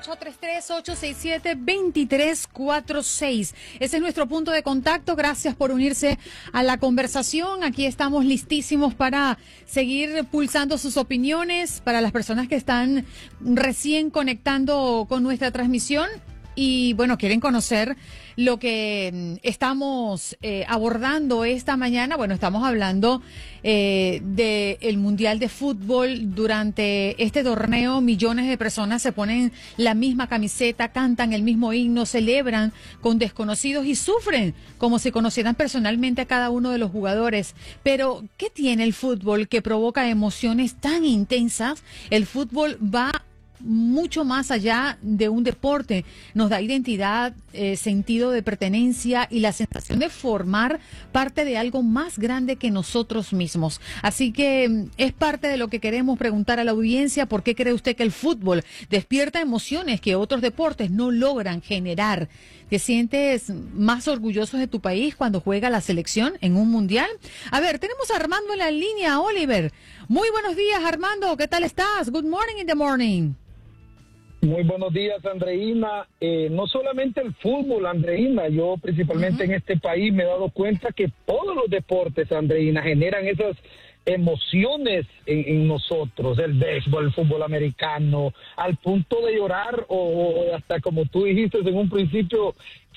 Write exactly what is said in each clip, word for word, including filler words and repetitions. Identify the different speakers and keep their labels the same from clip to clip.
Speaker 1: ocho tres tres, ocho seis siete, dos tres cuatro seis. Ese es nuestro punto de contacto. Gracias por unirse a la conversación. Aquí estamos listísimos para seguir pulsando sus opiniones. Para las personas que están recién conectando con nuestra transmisión y, bueno, quieren conocer lo que estamos eh, abordando esta mañana. Bueno, estamos hablando eh, del Mundial de Fútbol. Durante este torneo, millones de personas se ponen la misma camiseta, cantan el mismo himno, celebran con desconocidos y sufren como si conocieran personalmente a cada uno de los jugadores. Pero, ¿qué tiene el fútbol que provoca emociones tan intensas? El fútbol va mucho más allá de un deporte, nos da identidad, eh, sentido de pertenencia y la sensación de formar parte de algo más grande que nosotros mismos. Así que es parte de lo que queremos preguntar a la audiencia: ¿por qué cree usted que el fútbol despierta emociones que otros deportes no logran generar? ¿Te sientes más orgulloso de tu país cuando juega la selección en un mundial? A ver, tenemos a Armando en la línea. Oliver, muy buenos días, Armando, ¿qué tal estás? Good morning in the morning.
Speaker 2: Muy buenos días, Andreina. Eh, no solamente el fútbol, Andreina, yo principalmente uh-huh. en este país me he dado cuenta que todos los deportes, Andreina, generan esas emociones en, en nosotros, el béisbol, el fútbol americano, al punto de llorar o, o hasta, como tú dijiste en un principio,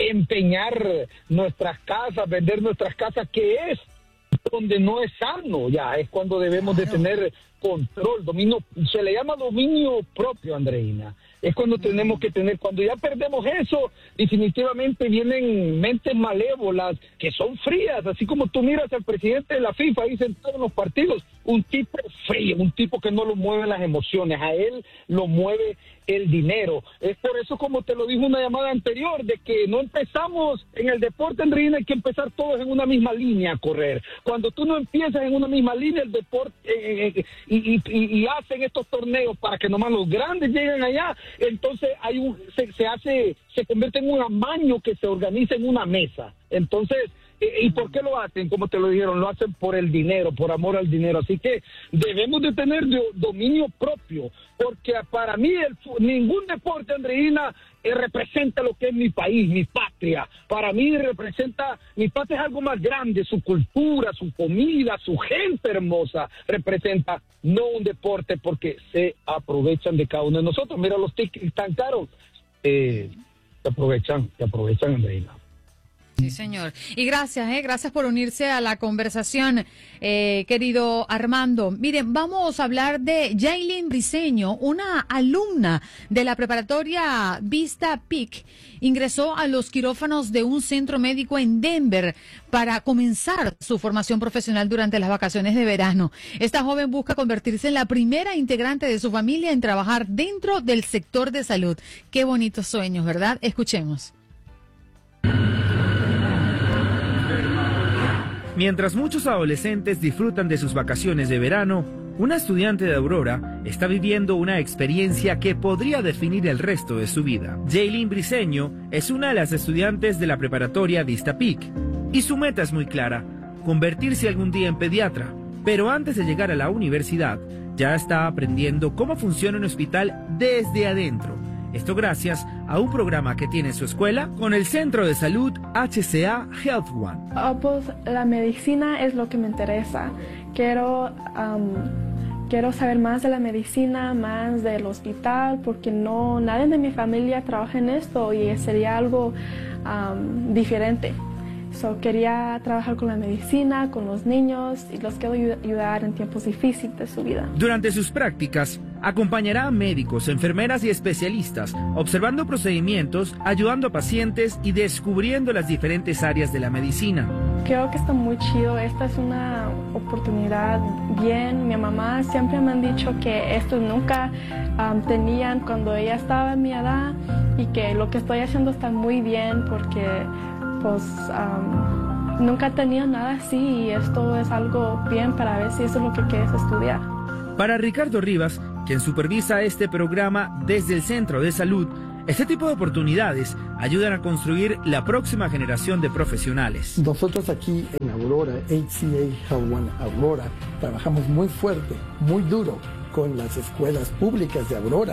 Speaker 2: empeñar nuestras casas, vender nuestras casas, que es donde no es sano. Ya es cuando debemos de tener control, dominio, se le llama dominio propio, Andreina. Es cuando tenemos que tener, cuando ya perdemos eso, definitivamente vienen mentes malévolas que son frías, así como tú miras al presidente de la FIFA ahí sentado en los partidos, un tipo frío, un tipo que no lo mueven las emociones, a él lo mueve el dinero. Es por eso, como te lo dijo una llamada anterior, de que no empezamos en el deporte, Andreina, hay que empezar todos en una misma línea a correr. Cuando tú no empiezas en una misma línea, el deporte, eh, eh, y, y, y, y hacen estos torneos para que nomás los grandes lleguen allá, entonces hay un, se, se hace, se convierte en un amaño que se organiza en una mesa. Entonces, ¿y por qué lo hacen? Como te lo dijeron, lo hacen por el dinero, por amor al dinero. Así que debemos de tener dominio propio, porque para mí el, ningún deporte, Andreina, eh, representa lo que es mi país, mi patria. Para mí representa, mi patria es algo más grande, su cultura, su comida, su gente hermosa, representa, no un deporte, porque se aprovechan de cada uno de nosotros. Mira los tickets tan caros, eh, se aprovechan, se aprovechan, Andreina.
Speaker 1: Sí, señor. Y gracias, eh, gracias por unirse a la conversación, eh, querido Armando. Miren, vamos a hablar de Yailin Briceño, una alumna de la preparatoria Vista Peak. Ingresó a los quirófanos de un centro médico en Denver para comenzar su formación profesional durante las vacaciones de verano. Esta joven busca convertirse en la primera integrante de su familia en trabajar dentro del sector de salud. Qué bonitos sueños, ¿verdad? Escuchemos.
Speaker 3: Mientras muchos adolescentes disfrutan de sus vacaciones de verano, una estudiante de Aurora está viviendo una experiencia que podría definir el resto de su vida. Yailin Briceño es una de las estudiantes de la preparatoria Vista Peak y su meta es muy clara: convertirse algún día en pediatra. Pero antes de llegar a la universidad, ya está aprendiendo cómo funciona un hospital desde adentro. Esto gracias a un programa que tiene su escuela con el Centro de Salud H C A Health One.
Speaker 4: Oh, pues la medicina es lo que me interesa. Quiero, um, quiero saber más de la medicina, más del hospital, porque no, nadie de mi familia trabaja en esto y sería algo um, diferente. So, quería trabajar con la medicina, con los niños, y los quiero ayudar en tiempos difíciles de su vida.
Speaker 3: Durante sus prácticas, acompañará a médicos, enfermeras y especialistas, observando procedimientos, ayudando a pacientes y descubriendo las diferentes áreas de la medicina.
Speaker 4: Creo que está muy chido. Esta es una oportunidad bien. Mi mamá siempre me han dicho que esto nunca um, tenían cuando ella estaba en mi edad, y que lo que estoy haciendo está muy bien porque pues um, nunca he tenido nada así, y esto es algo bien para ver si eso es lo que quieres estudiar.
Speaker 3: Para Ricardo Rivas, quien supervisa este programa desde el Centro de Salud, este tipo de oportunidades ayudan a construir la próxima generación de profesionales.
Speaker 5: Nosotros aquí en Aurora, H C A Health One Aurora, trabajamos muy fuerte, muy duro con las escuelas públicas de Aurora,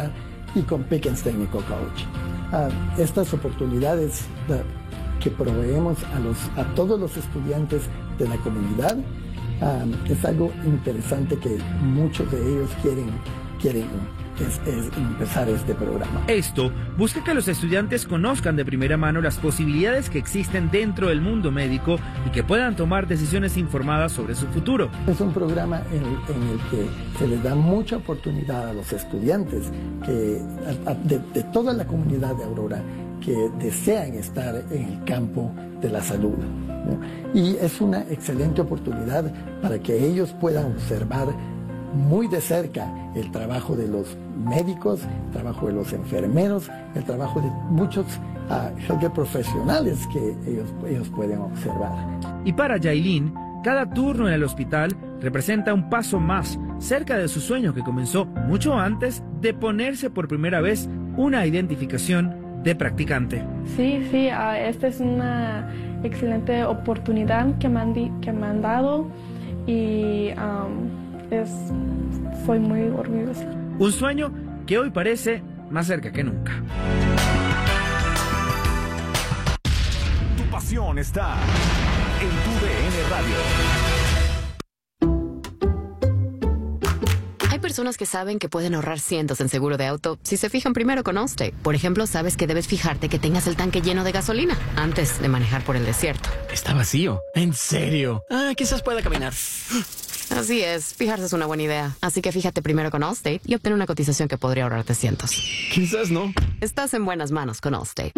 Speaker 5: y con Pickens Technical College. Uh, estas oportunidades uh, que proveemos a, los, a todos los estudiantes de la comunidad um, es algo interesante que muchos de ellos quieren, quieren es, es empezar este programa.
Speaker 3: Esto busca que los estudiantes conozcan de primera mano las posibilidades que existen dentro del mundo médico y que puedan tomar decisiones informadas sobre su futuro.
Speaker 5: Es un programa en, en el que se les da mucha oportunidad a los estudiantes que, a, a, de, de toda la comunidad de Aurora que desean estar en el campo de la salud, ¿no? Y es una excelente oportunidad para que ellos puedan observar muy de cerca el trabajo de los médicos, el trabajo de los enfermeros, el trabajo de muchos uh, profesionales que ellos, ellos pueden observar.
Speaker 3: Y para Yailin, cada turno en el hospital representa un paso más cerca de su sueño que comenzó mucho antes de ponerse por primera vez una identificación de practicante.
Speaker 4: Sí, sí, uh, esta es una excelente oportunidad que me han, di que me han dado y um, es, soy muy orgullosa.
Speaker 3: Un sueño que hoy parece más cerca que nunca.
Speaker 6: Tu pasión está en tu D N Radio.
Speaker 7: Hay personas que saben que pueden ahorrar cientos en seguro de auto si se fijan primero con Allstate. Por ejemplo, sabes que debes fijarte que tengas el tanque lleno de gasolina antes de manejar por el desierto.
Speaker 8: Está vacío. ¿En serio? Ah, quizás pueda caminar.
Speaker 7: Así es, fijarse es una buena idea. Así que fíjate primero con Allstate y obtén una cotización que podría ahorrarte cientos.
Speaker 8: Quizás no.
Speaker 7: Estás en buenas manos con Allstate.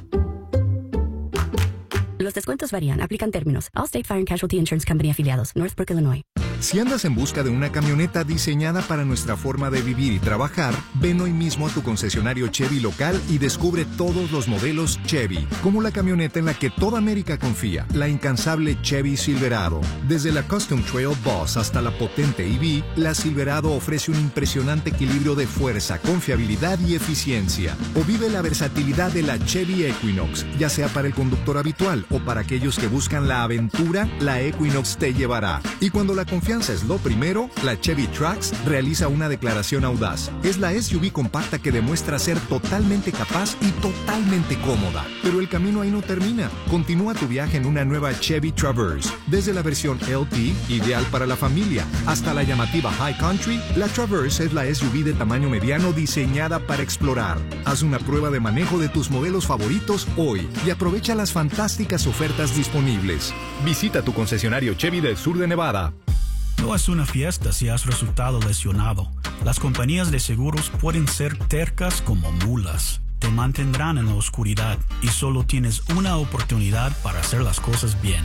Speaker 9: Los descuentos varían. Aplican términos. Allstate Fire and Casualty Insurance Company afiliados. Northbrook, Illinois.
Speaker 10: Si andas en busca de una camioneta diseñada para nuestra forma de vivir y trabajar, ven hoy mismo a tu concesionario Chevy local y descubre todos los modelos Chevy, como la camioneta en la que toda América confía, la incansable Chevy Silverado. Desde la Custom Trail Boss hasta la potente E V, la Silverado ofrece un impresionante equilibrio de fuerza, confiabilidad y eficiencia. O vive la versatilidad de la Chevy Equinox, ya sea para el conductor habitual o para aquellos que buscan la aventura, la Equinox te llevará. Y cuando la confianza es lo primero, la Chevy Trax realiza una declaración audaz. Es la S U V compacta que demuestra ser totalmente capaz y totalmente cómoda. Pero el camino ahí no termina. Continúa tu viaje en una nueva Chevy Traverse. Desde la versión L T, ideal para la familia, hasta la llamativa High Country, la Traverse es la S U V de tamaño mediano diseñada para explorar. Haz una prueba de manejo de tus modelos favoritos hoy y aprovecha las fantásticas ofertas disponibles. Visita tu concesionario Chevy del sur de Nevada.
Speaker 11: No es una fiesta si has resultado lesionado. Las compañías de seguros pueden ser tercas como mulas. Te mantendrán en la oscuridad y solo tienes una oportunidad para hacer las cosas bien.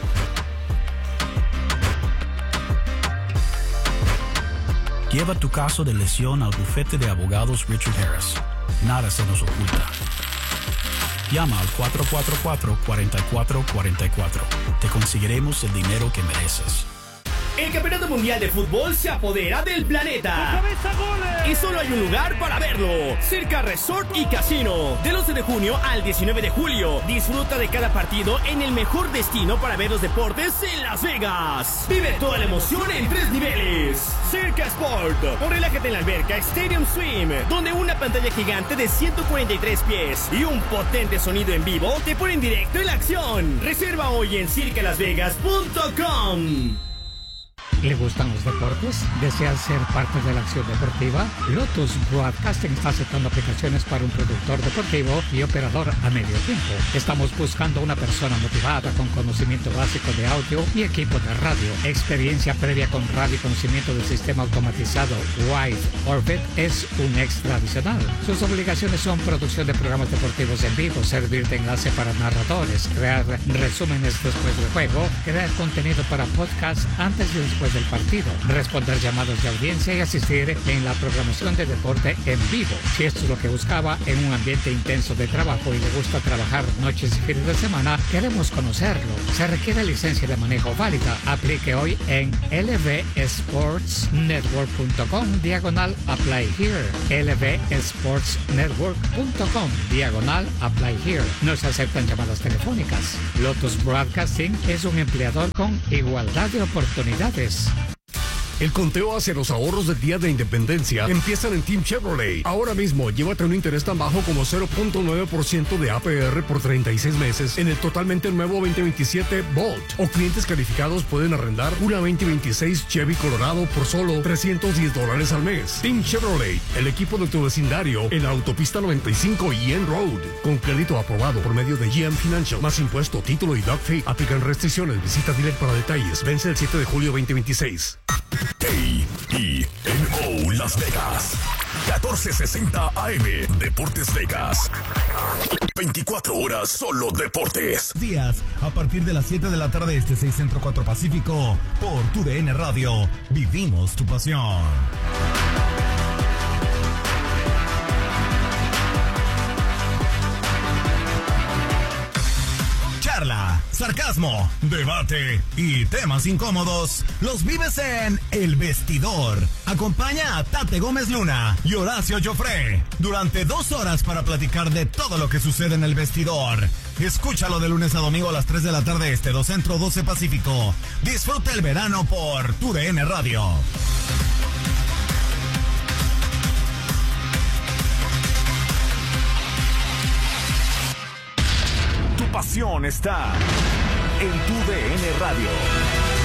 Speaker 11: Lleva tu caso de lesión al bufete de abogados Richard Harris. Nada se nos oculta. Llama al cuatro cuatro cuatro, cuatro cuatro cuatro cuatro. Te conseguiremos el dinero que mereces.
Speaker 12: El Campeonato Mundial de Fútbol se apodera del planeta. Y solo hay un lugar para verlo. Circa Resort y Casino. Del once de junio al diecinueve de julio. Disfruta de cada partido en el mejor destino para ver los deportes en Las Vegas. Vive toda la emoción en tres niveles. Circa Sport. O relájate en la alberca Stadium Swim, donde una pantalla gigante de ciento cuarenta y tres pies y un potente sonido en vivo te ponen directo en la acción. Reserva hoy en circa las vegas punto com.
Speaker 13: ¿Le gustan los deportes? ¿Desea ser parte de la acción deportiva? Lotus Broadcasting está aceptando aplicaciones para un productor deportivo y operador a medio tiempo. Estamos buscando una persona motivada con conocimiento básico de audio y equipo de radio. Experiencia previa con radio y conocimiento del sistema automatizado Wide Orbit es un extra adicional. Sus obligaciones son producción de programas deportivos en vivo, servir de enlace para narradores, crear resúmenes después del juego, crear contenido para podcast antes y después del partido, responder llamados de audiencia y asistir en la programación de deporte en vivo. Si esto es lo que buscaba en un ambiente intenso de trabajo y le gusta trabajar noches y fines de semana, queremos conocerlo. Se requiere licencia de manejo válida. Aplique hoy en l v sports network punto com diagonal apply here. l v sports network punto com diagonal apply here. No se aceptan llamadas telefónicas. Lotus Broadcasting es un empleador con igualdad de oportunidades.
Speaker 14: El conteo hacia los ahorros del Día de Independencia empiezan en Team Chevrolet. Ahora mismo, llévate un interés tan bajo como cero punto nueve por ciento de A P R por treinta y seis meses en el totalmente nuevo veinte veintisiete Bolt. O clientes calificados pueden arrendar una veinte veintiséis Chevy Colorado por solo trescientos diez dólares al mes. Team Chevrolet, el equipo de tu vecindario en la autopista noventa y cinco y N Road. Con crédito aprobado por medio de G M Financial. Más impuesto, título y doc fee. Aplican restricciones. Visita dealer para detalles. Vence el siete de julio veinte veintiséis.
Speaker 6: A E N O Las Vegas. catorce sesenta A M. Deportes Vegas. veinticuatro horas solo deportes.
Speaker 15: Días a partir de las siete de la tarde este seis Centro cuatro Pacífico por tu D N Radio. Vivimos tu pasión. Charla, sarcasmo, debate y temas incómodos los vives en El Vestidor. Acompaña a Tate Gómez Luna y Horacio Joffre durante dos horas para platicar de todo lo que sucede en El Vestidor. Escúchalo de lunes a domingo a las tres de la tarde este, dos Centro, doce Pacífico. Disfruta el verano por tu D N Radio.
Speaker 6: Tu pasión está en tu D N Radio.